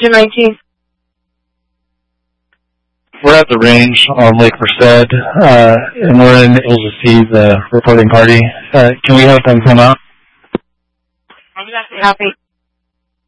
Engine 19. We're at the range on Lake Merced, and we're unable to see the reporting party. Can we have them come out? Copy.